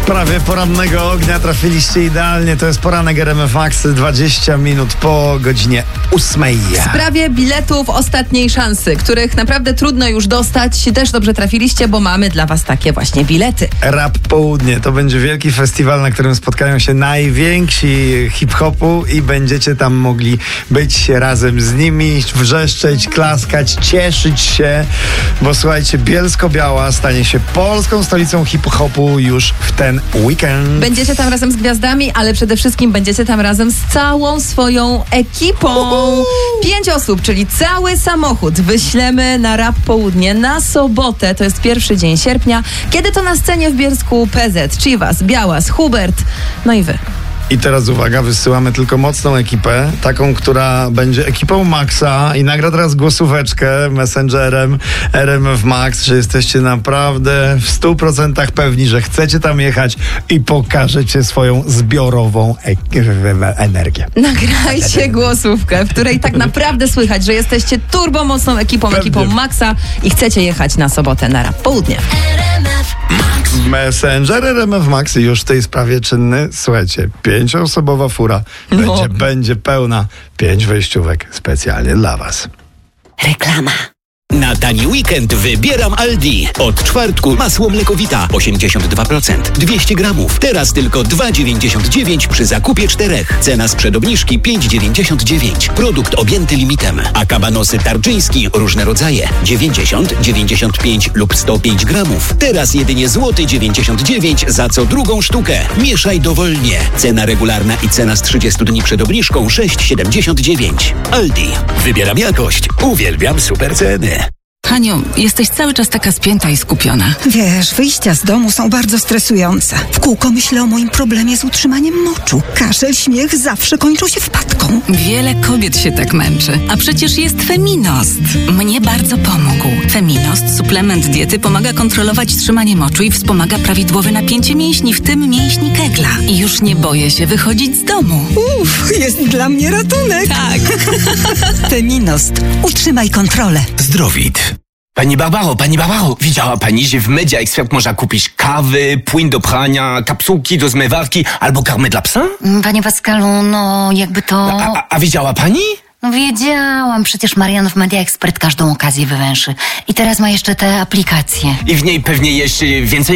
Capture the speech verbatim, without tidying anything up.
sprawie porannego ognia trafiliście idealnie. To jest poranek R M F Max, dwadzieścia minut po godzinie ósmej. W sprawie biletów ostatniej szansy, których naprawdę trudno już dostać, też dobrze trafiliście, bo mamy dla was takie właśnie bilety. Rap Południe to będzie wielki festiwal, na którym spotkają się najwięksi hip-hopu i będziecie tam mogli być razem z nimi, wrzeszczeć, klaskać, cieszyć się, bo słuchajcie, Bielsko-Biała stanie się polską stolicą hip-hopu już w ten weekend. Będziecie tam razem z gwiazdami, ale przede wszystkim będziecie tam razem z całą swoją ekipą. Uhu. Pięć osób, czyli cały samochód wyślemy na Rap Południe na sobotę. To jest pierwszy dzień sierpnia. Kiedy to na scenie w Bielsku P Z, Chivas, Białas, Hubert, no i wy. I teraz uwaga, wysyłamy tylko mocną ekipę, taką, która będzie ekipą Maxa i nagra teraz głosóweczkę messengerem R M F Max, że jesteście naprawdę w stu procentach pewni, że chcecie tam jechać i pokażecie swoją zbiorową e- energię. Nagrajcie głosówkę, w której tak naprawdę słychać, że jesteście turbomocną ekipą, Pewnie. ekipą Maxa i chcecie jechać na sobotę na Rap Południe. Messenger R M F Max już w tej sprawie czynny. Słuchajcie, pięcioosobowa fura No. będzie, będzie pełna. Pięć wejściówek specjalnie dla was. Reklama. Na tani weekend wybieram Aldi. Od czwartku masło mlekowita osiemdziesiąt dwa procent, dwieście gramów. Teraz tylko dwa dziewięćdziesiąt dziewięć przy zakupie czterech. Cena sprzed obniżki pięć dziewięćdziesiąt dziewięć. Produkt objęty limitem. A kabanosy tarczyński różne rodzaje dziewięćdziesiąt, dziewięćdziesiąt pięć lub sto pięć gramów. Teraz jedynie złoty dziewięćdziesiąt dziewięć za co drugą sztukę. Mieszaj dowolnie. Cena regularna i cena z trzydziestu dni przed obniżką sześć siedemdziesiąt dziewięć. Aldi. Wybieram jakość. Uwielbiam super ceny. Haniu, jesteś cały czas taka spięta i skupiona. Wiesz, wyjścia z domu są bardzo stresujące. W kółko myślę o moim problemie z utrzymaniem moczu. Kaszel, śmiech zawsze kończą się wpadką. Wiele kobiet się tak męczy. A przecież jest Feminost. Mnie bardzo pomógł. Feminost, suplement diety, pomaga kontrolować trzymanie moczu i wspomaga prawidłowe napięcie mięśni, w tym mięśni kegla. I już nie boję się wychodzić z domu. Uff, jest dla mnie ratunek. Tak. Feminost. Utrzymaj kontrolę. Zdrowit. Pani Barbaro, pani Barbaro, widziała pani, że w Media Expert można kupić kawy, płyn do prania, kapsułki do zmywarki albo karmę dla psa? Panie Pascalu, no jakby to... A, a, a widziała pani? No wiedziałam, przecież Marian w Media Expert każdą okazję wywęszy. I teraz ma jeszcze te aplikacje. I w niej pewnie jest więcej